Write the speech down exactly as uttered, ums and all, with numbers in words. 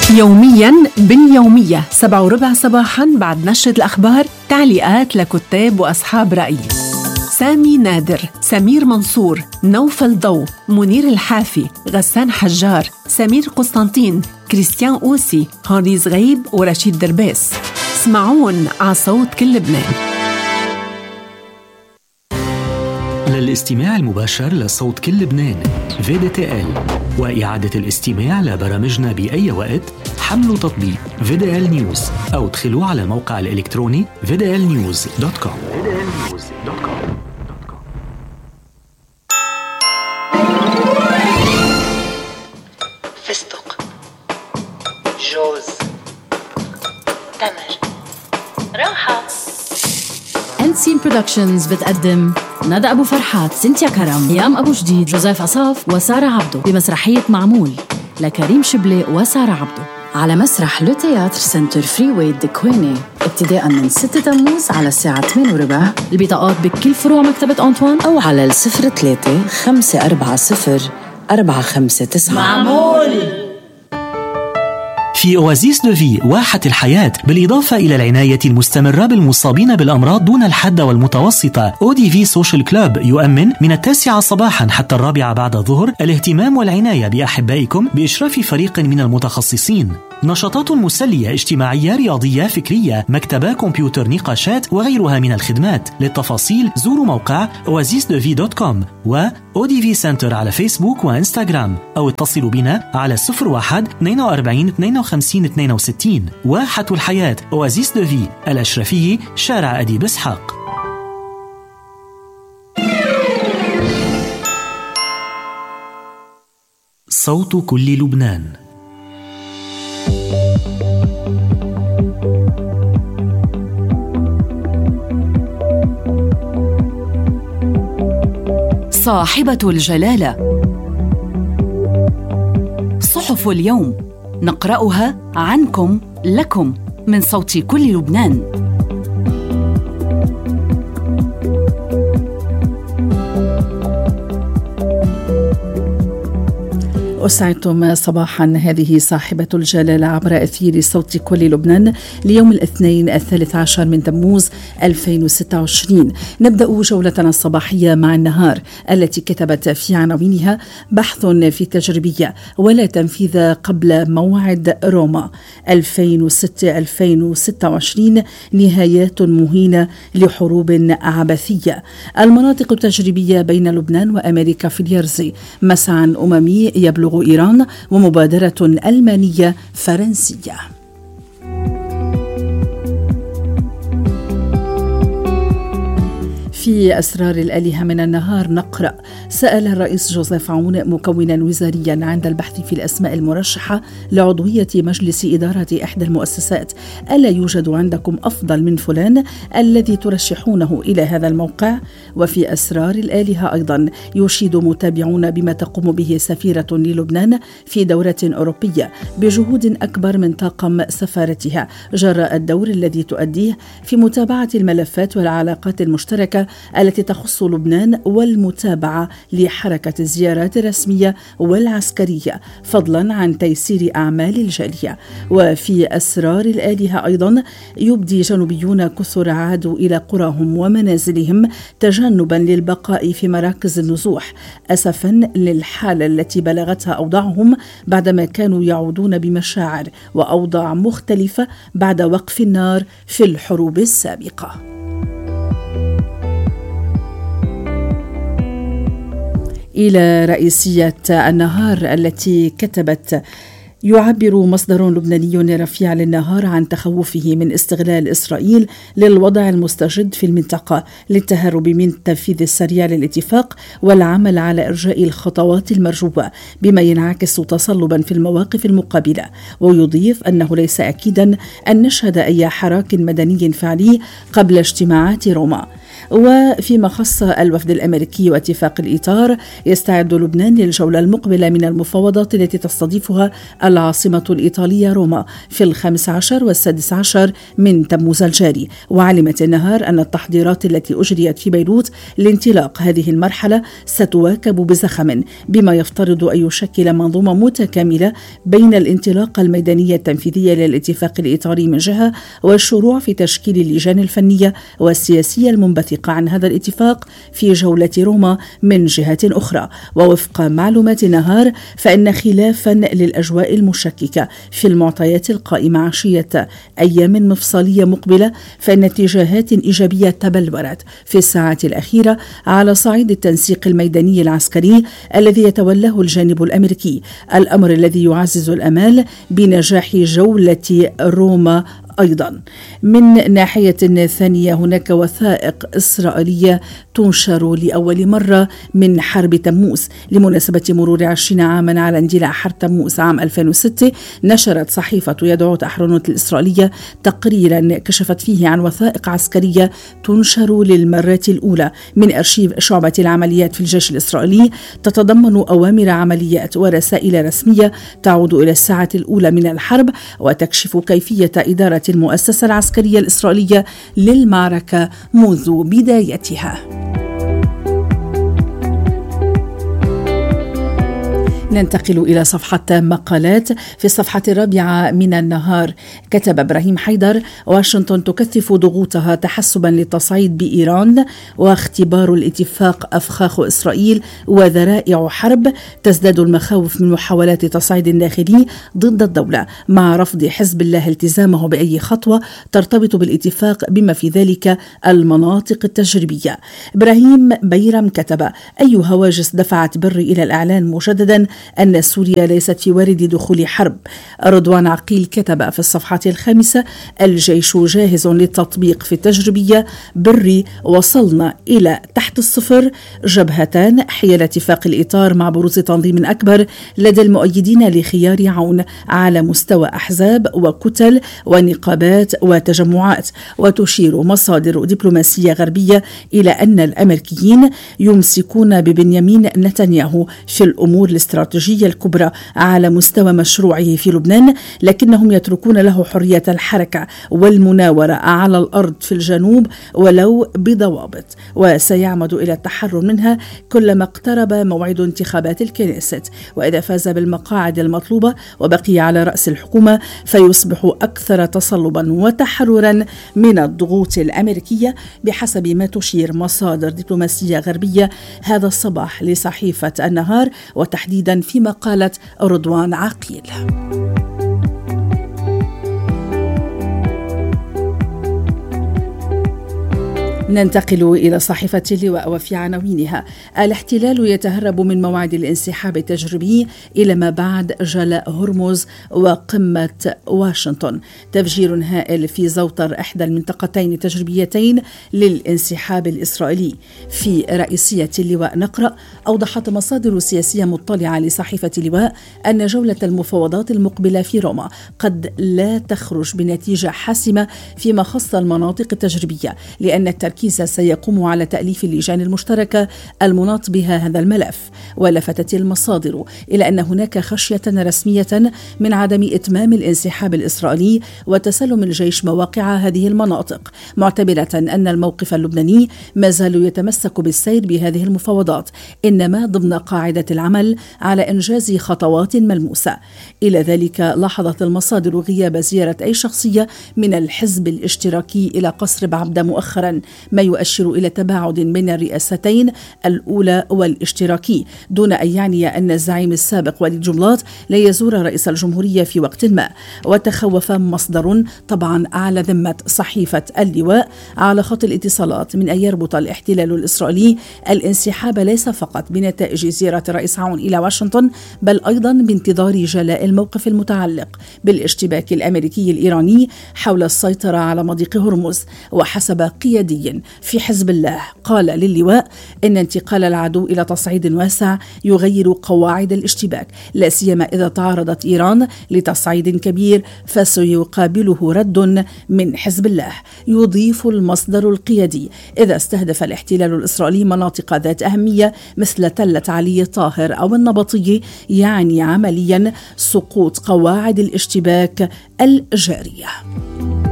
يوميا باليومية سبعة وربع صباحا بعد نشرة الأخبار تعليقات لكتاب وأصحاب رأي: سامي نادر، سمير منصور، نوفل ضو، منير الحافي، غسان حجار، سمير قسطنطين، كريستيان أوسي، هاني زغيب ورشيد دربيس. اسمعون على صوت كل لبنان. للاستماع المباشر لصوت كل لبنان في دي تي إل وإعادة الاستماع لبرامجنا بأي وقت، حملوا تطبيق في دي إل نيوز أو ادخلوا على الموقع الإلكتروني في دي إل نيوز دوت كوم. فستق، جوز، تمر، راحة. أنسين برودكشنز بتقدم ندى أبو فرحات، سنتيا كرم، هيام أبو جديد، جوزيف عصاف وسارة عبدو بمسرحية معمول لكريم شبلي وسارة عبدو على مسرح لو تياتر سنتر فري واي دكويني ابتداء من ستة تموز على الساعة ثمانية وربع. البطاقات بكل فروع مكتبة أنطوان أو على الصفر ثلاثة خمسة أربعة صفر أربعة خمسة تسعة. معمول. في أوازيس دو في واحة الحياة، بالإضافة إلى العناية المستمرة بالمصابين بالأمراض دون الحد والمتوسطة، أو دي في سوشيال كلوب يؤمن من التاسعة صباحا حتى الرابعة بعد الظهر الاهتمام والعناية بأحبائكم بإشراف فريق من المتخصصين. نشاطات مسلية اجتماعية رياضية فكرية، مكتبة كمبيوتر نقاشات وغيرها من الخدمات. للتفاصيل زوروا موقع oasis de vie دوت كوم و أو دي في سنتر على فيسبوك وإنستغرام أو اتصلوا بنا على صفر واحد اثنين وأربعين اثنين وخمسين اثنين وستين. واحة الحياة أوازيس دو في، الأشرفية، شارع أديب إسحاق. صوت كل لبنان. صاحبة الجلالة، صحف اليوم نقرأها عنكم لكم من صوت كل لبنان. أسعدتم صباحا. هذه صاحبة الجلالة عبر أثير صوت كل لبنان ليوم الاثنين الثالث عشر من تموز ألفين وستة وعشرين. نبدأ جولتنا الصباحية مع النهار التي كتبت في عناوينها: بحث في تجريبية ولا تنفيذ قبل موعد روما ألفين وستة ألفين وستة وعشرين، نهايات مهينة لحروب عبثية. المناطق التجريبية بين لبنان وأمريكا في اليرزي، مسعى أممي يبلغ إيران ومبادرة ألمانية فرنسية. في أسرار الآلهة من النهار نقرأ: سأل الرئيس جوزيف عون مكونا وزاريا عند البحث في الأسماء المرشحة لعضوية مجلس إدارة إحدى المؤسسات: ألا يوجد عندكم أفضل من فلان الذي ترشحونه إلى هذا الموقع؟ وفي أسرار الآلهة أيضا يشيد متابعون بما تقوم به سفيرة للبنان في دورة أوروبية بجهود أكبر من طاقم سفارتها جراء الدور الذي تؤديه في متابعة الملفات والعلاقات المشتركة التي تخص لبنان والمتابعة لحركة الزيارات الرسمية والعسكرية، فضلا عن تيسير أعمال الجالية. وفي أسرار الآلهة أيضا يبدي جنوبيون كثر عادوا إلى قراهم ومنازلهم تجنبا للبقاء في مراكز النزوح، أسفا للحالة التي بلغتها أوضاعهم بعدما كانوا يعودون بمشاعر وأوضاع مختلفة بعد وقف النار في الحروب السابقة. إلى رئيسية النهار التي كتبت: يعبر مصدر لبناني رفيع للنهار عن تخوفه من استغلال إسرائيل للوضع المستجد في المنطقة للتهرب من التنفيذ السريع للاتفاق والعمل على إرجاء الخطوات المرجوة، بما ينعكس تصلبا في المواقف المقابلة. ويضيف أنه ليس أكيدا أن نشهد أي حراك مدني فعلي قبل اجتماعات روما. وفيما خص الوفد الأمريكي واتفاق الإطار، يستعد لبنان للجولة المقبلة من المفاوضات التي تستضيفها العاصمة الإيطالية روما في الخامس عشر والسادس عشر من تموز الجاري. وعلمت النهار أن التحضيرات التي أجريت في بيروت لانطلاق هذه المرحلة ستواكب بزخم، بما يفترض أن يشكل منظومة متكاملة بين الانطلاقة الميدانية التنفيذية للاتفاق الإطاري من جهة، والشروع في تشكيل اللجان الفنية والسياسية المنبثقة عن هذا الاتفاق في جولة روما من جهة أخرى. ووفق معلومات نهار، فإن خلافا للأجواء المشككة في المعطيات القائمة عشية أيام مفصلية مقبلة، فإن اتجاهات إيجابية تبلورت في الساعات الأخيرة على صعيد التنسيق الميداني العسكري الذي يتولاه الجانب الأمريكي، الأمر الذي يعزز الأمال بنجاح جولة روما. أيضا من ناحية ثانية، هناك وثائق إسرائيلية تنشر لأول مرة من حرب تموز لمناسبة مرور عشرين عاما على اندلاع حرب تموز عام ألفين وستة. نشرت صحيفة يدعوت أحرنوت الإسرائيلية تقريرا كشفت فيه عن وثائق عسكرية تنشر للمرة الأولى من أرشيف شعبة العمليات في الجيش الإسرائيلي، تتضمن أوامر عمليات ورسائل رسمية تعود إلى الساعة الأولى من الحرب، وتكشف كيفية إدارة المؤسسة العسكرية الإسرائيلية للمعركة منذ بدايتها. ننتقل إلى صفحة مقالات. في الصفحة الرابعة من النهار كتب إبراهيم حيدر: واشنطن تكثف ضغوطها تحسبا للتصعيد بإيران، واختبار الاتفاق أفخاخ إسرائيل وذرائع حرب. تزداد المخاوف من محاولات تصعيد داخلي ضد الدولة، مع رفض حزب الله التزامه بأي خطوة ترتبط بالاتفاق بما في ذلك المناطق التجريبية. إبراهيم بيرم كتب: أي هواجس دفعت بري إلى الإعلان مجددا أن سوريا ليست في وارد دخول حرب. رضوان عقيل كتب في الصفحة الخامسة: الجيش جاهز للتطبيق في التجريبية. بري: وصلنا إلى تحت الصفر. جبهتان حيال اتفاق الإطار مع بروز تنظيم أكبر لدى المؤيدين لخيار عون على مستوى أحزاب وكتل ونقابات وتجمعات. وتشير مصادر دبلوماسية غربية إلى أن الأمريكيين يمسكون ببنيامين نتنياهو في الأمور الاستراتيجية الكبرى على مستوى مشروعه في لبنان، لكنهم يتركون له حرية الحركة والمناورة على الأرض في الجنوب ولو بضوابط، وسيعمد إلى التحرر منها كلما اقترب موعد انتخابات الكنيست. وإذا فاز بالمقاعد المطلوبة وبقي على رأس الحكومة فيصبح أكثر تصلبا وتحررا من الضغوط الأمريكية، بحسب ما تشير مصادر دبلوماسية غربية هذا الصباح لصحيفة النهار، وتحديدا في مقالة رضوان عقيل. ننتقل إلى صحيفة اللواء وفي عناوينها: الاحتلال يتهرب من موعد الانسحاب التجريبي إلى ما بعد جلاء هرمز وقمة واشنطن. تفجير هائل في زوطر إحدى المنطقتين التجريبيتين للانسحاب الإسرائيلي. في رئيسية اللواء نقرأ: أوضحت مصادر سياسية مطلعة لصحيفة اللواء أن جولة المفاوضات المقبلة في روما قد لا تخرج بنتيجة حاسمة فيما خص المناطق التجريبية، لأن التركيز سيقوم على تأليف اللجان المشتركة المناط بها هذا الملف. ولفتت المصادر إلى أن هناك خشية رسمية من عدم إتمام الانسحاب الإسرائيلي وتسلم الجيش مواقع هذه المناطق، معتبرة أن الموقف اللبناني ما زال يتمسك بالسير بهذه المفاوضات، إنما ضمن قاعدة العمل على إنجاز خطوات ملموسة. إلى ذلك لاحظت المصادر غياب زيارة أي شخصية من الحزب الاشتراكي إلى قصر بعبدة مؤخرا، ما يؤشر إلى تباعد بين الرئاستين الأولى والاشتراكي، دون أن يعني أن الزعيم السابق وليد جملات لا يزور رئيس الجمهورية في وقت ما. وتخوف مصدر طبعا على ذمة صحيفة اللواء على خط الاتصالات من أن يربط الاحتلال الإسرائيلي الانسحاب ليس فقط بنتائج زيارة الرئيس عون إلى واشنطن، بل أيضا بانتظار جلاء الموقف المتعلق بالاشتباك الأمريكي الإيراني حول السيطرة على مضيق هرمز. وحسب قيادي قوي في حزب الله. قال للواء إن انتقال العدو إلى تصعيد واسع يغير قواعد الاشتباك، لا سيما إذا تعرضت إيران لتصعيد كبير فسيقابله رد من حزب الله. يضيف المصدر القيادي: إذا استهدف الاحتلال الإسرائيلي مناطق ذات أهمية مثل تلة علي طاهر أو النبطية، يعني عمليا سقوط قواعد الاشتباك الجارية.